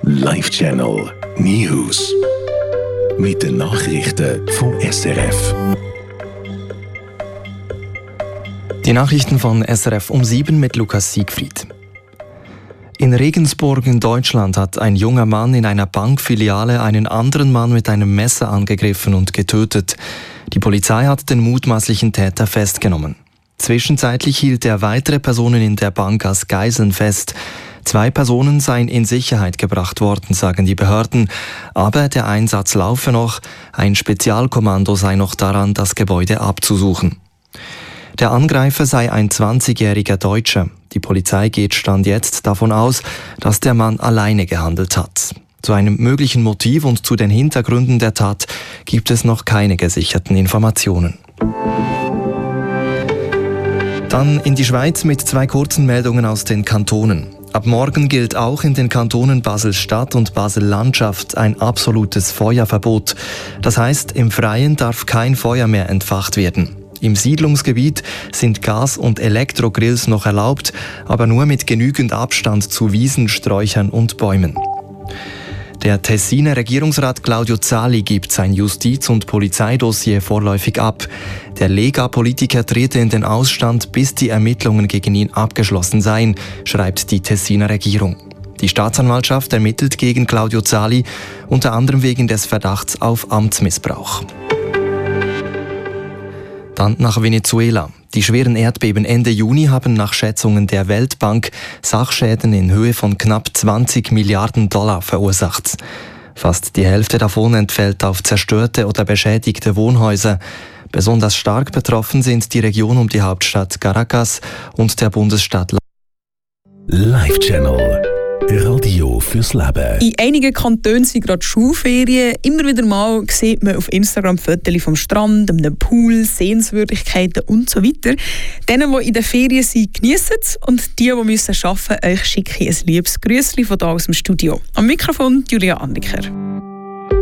Live Channel News. Mit den Nachrichten vom SRF. Die Nachrichten von SRF um 7 mit Lukas Siegfried. In Regensburg in Deutschland hat ein junger Mann in einer Bankfiliale einen anderen Mann mit einem Messer angegriffen und getötet. Die Polizei hat den mutmaßlichen Täter festgenommen. Zwischenzeitlich hielt er weitere Personen in der Bank als Geiseln fest. 2 Personen seien in Sicherheit gebracht worden, sagen die Behörden. Aber der Einsatz laufe noch. Ein Spezialkommando sei noch daran, das Gebäude abzusuchen. Der Angreifer sei ein 20-jähriger Deutscher. Die Polizei geht Stand jetzt davon aus, dass der Mann alleine gehandelt hat. Zu einem möglichen Motiv und zu den Hintergründen der Tat gibt es noch keine gesicherten Informationen. Dann in die Schweiz mit 2 kurzen Meldungen aus den Kantonen. Ab morgen gilt auch in den Kantonen Basel-Stadt und Basel-Landschaft ein absolutes Feuerverbot. Das heißt, im Freien darf kein Feuer mehr entfacht werden. Im Siedlungsgebiet sind Gas- und Elektrogrills noch erlaubt, aber nur mit genügend Abstand zu Wiesen, Sträuchern und Bäumen. Der Tessiner Regierungsrat Claudio Zali gibt sein Justiz- und Polizeidossier vorläufig ab. Der Lega-Politiker trete in den Ausstand, bis die Ermittlungen gegen ihn abgeschlossen seien, schreibt die Tessiner Regierung. Die Staatsanwaltschaft ermittelt gegen Claudio Zali, unter anderem wegen des Verdachts auf Amtsmissbrauch. Dann nach Venezuela. Die schweren Erdbeben Ende Juni haben nach Schätzungen der Weltbank Sachschäden in Höhe von knapp $20 Milliarden verursacht. Fast die Hälfte davon entfällt auf zerstörte oder beschädigte Wohnhäuser. Besonders stark betroffen sind die Region um die Hauptstadt Caracas und der Bundesstaat Live Channel. Radio fürs Leben. In einigen Kantonen sind gerade Schulferien. Immer wieder mal sieht man auf Instagram Fotos vom Strand, einem Pool, Sehenswürdigkeiten und so weiter. Denen, die in den Ferien sind, geniessen es. Und die müssen arbeiten, euch schicke ich ein liebes Grüßchen von hier aus dem Studio. Am Mikrofon Julia Anliker.